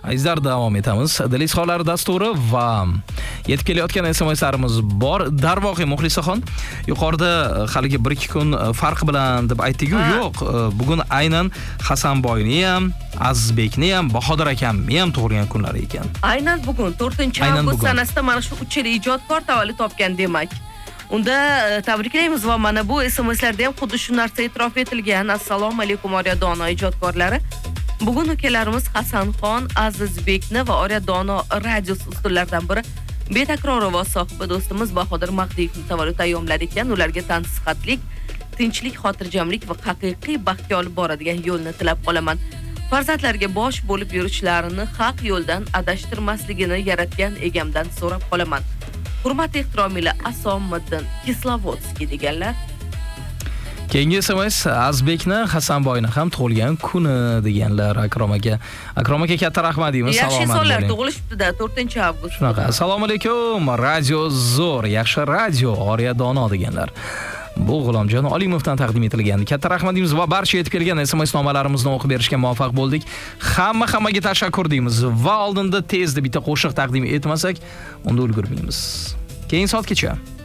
Azizlar, davom etamiz. Dilis xollari dasturi va yetib kelayotgan SMS-larimiz bor. Darvoqe Muxlisaxon yuqorida haligi 1-2 kun farq bilan deb aytdik-ku, yo'q. Bugun aynan Hasanboyni ham, Azizbekni ham, Bahodir akamni ham tug'ilgan kunlar ekan. Aynan bugun 4-avgust sanasida mana shu 3 yil ijodkor tavallud topgan demak. Unda tabriklaymiz va mana bu SMSlarda ham xuddi shu narsa e'tirof etilgan. Assalomu alaykum Orya Dono ijodkorlari. Bugun ukalarimiz Hasanxon, Azizbekni va Orya Dono radio ustunlaridan biri betakror ovoz sohibi do'stimiz Bahodir Mahdiyevni tavallud ayyomlari ekan. Ularga tansihatlik, tinchlik, xotirjamlik va haqiqiy baxtga olib boradigan yo'lni tilab qolaman. Farzandlarga bosh bo'lib yurishlarini, haq yo'ldan adashtirmasligini yaratgan egamdan so'rab qolaman. Hurmat ehtirom ila Asomiddin Kislovodskiy deganlar. Keyingi SMS Azbekni, Hasanboyni ham tug'ilgan kuni deganlar. Akrom aka katta rahmat deymiz. Yaxshi sonlar tug'ilishibdi-da 4-avgust. Shunaqa. Assalomu alaykum. Radio zo'r, yaxshi radio Orya Dono deganlar. Bu G'ulomjon Olimovdan taqdim etilgan. Katta rahmat deymiz va barcha yetib kelgan SMS nomalarimizni o'qib berishga muvaffaq bo'ldik. Hammaga tashakkur deymiz va oldinda tezda bitta qo'shiq taqdim etmasak, unda ulgurmaymiz. Keyin soatgacha